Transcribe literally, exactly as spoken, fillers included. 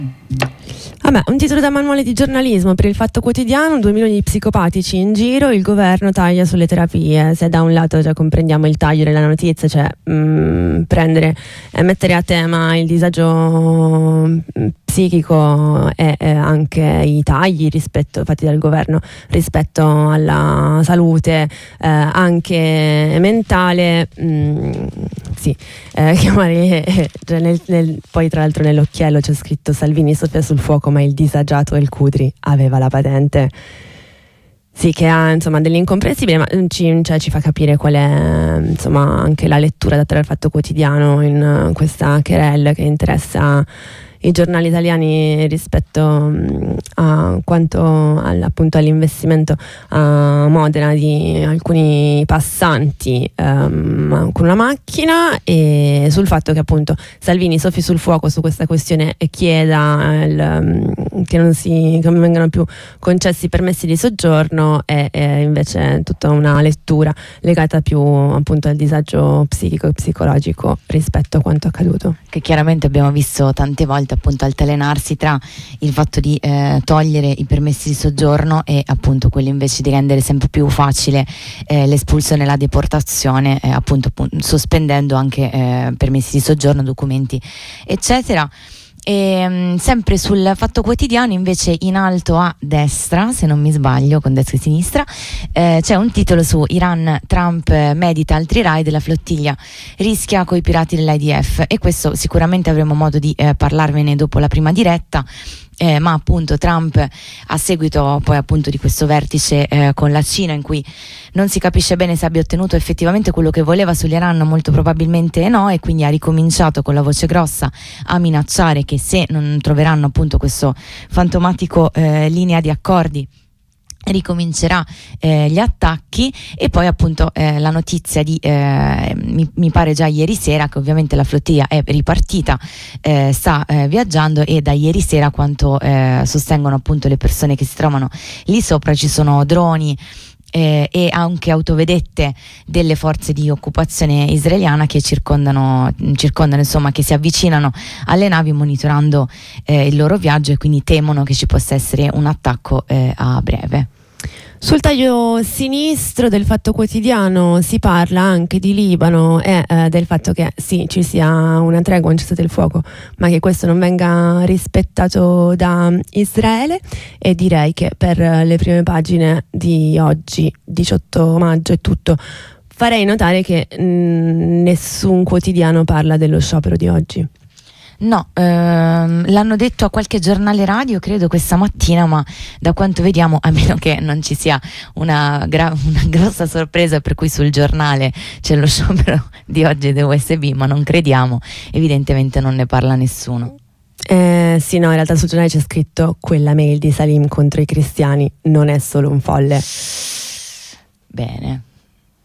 Vabbè, un titolo da manuale di giornalismo per il Fatto Quotidiano: due milioni di psicopatici in giro, il governo taglia sulle terapie. Se da un lato già comprendiamo il taglio della notizia, cioè mh, prendere e mettere a tema il disagio mh, psichico e, e anche i tagli rispetto, fatti dal governo rispetto alla salute eh, anche mentale, mh, sì, eh, chiamare eh, nel, nel, poi tra l'altro nell'occhiello c'è scritto Salvini soffia sul fuoco ma il disagiato e il Cutri aveva la patente. Sì, che ha insomma dell'incomprensibile, ma ci, cioè, ci fa capire qual è insomma anche la lettura data dal Fatto Quotidiano in uh, questa querelle che interessa i giornali italiani rispetto um, a quanto all, appunto all'investimento a Modena di alcuni passanti um, con una macchina, e sul fatto che appunto Salvini soffi sul fuoco su questa questione e chieda il, um, che non si che non vengano più concessi permessi di soggiorno, e, e invece tutta una lettura legata più appunto al disagio psichico e psicologico rispetto a quanto accaduto, che chiaramente abbiamo visto tante volte appunto alternarsi tra il fatto di eh, togliere i permessi di soggiorno e appunto quello invece di rendere sempre più facile eh, l'espulsione e la deportazione, eh, appunto, appunto sospendendo anche eh, permessi di soggiorno, documenti eccetera. E, um, sempre sul Fatto Quotidiano invece in alto a destra, se non mi sbaglio, con destra e sinistra, eh, c'è un titolo su Iran, Trump medita altri raid, la flottiglia rischia coi pirati dell'I D F, e questo sicuramente avremo modo di eh, parlarvene dopo la prima diretta. Eh, ma appunto Trump, a seguito poi appunto di questo vertice eh, con la Cina, in cui non si capisce bene se abbia ottenuto effettivamente quello che voleva sull'Iran, molto probabilmente no, e quindi ha ricominciato con la voce grossa a minacciare che se non troveranno appunto questo fantomatico eh, linea di accordi ricomincerà eh, gli attacchi. E poi appunto eh, la notizia di eh, mi, mi pare già ieri sera che ovviamente la flottiglia è ripartita, eh, sta eh, viaggiando, e da ieri sera quanto eh, sostengono appunto le persone che si trovano lì sopra ci sono droni Eh, e anche autovedette delle forze di occupazione israeliana che circondano, circondano insomma, che si avvicinano alle navi monitorando eh, il loro viaggio, e quindi temono che ci possa essere un attacco eh, a breve. Sul taglio sinistro del Fatto Quotidiano si parla anche di Libano e eh, del fatto che sì, ci sia una tregua, un cessate il fuoco, ma che questo non venga rispettato da Israele. E direi che per le prime pagine di oggi, diciotto maggio, è tutto. Farei notare che mh, nessun quotidiano parla dello sciopero di oggi. No, ehm, l'hanno detto a qualche giornale radio credo questa mattina, ma da quanto vediamo, a meno che non ci sia una, gra- una grossa sorpresa per cui sul giornale c'è lo sciopero di oggi dei U S B, ma non crediamo, evidentemente non ne parla nessuno. Eh, sì, no, in realtà sul giornale c'è scritto: quella mail di Salim contro i cristiani non è solo un folle. Bene.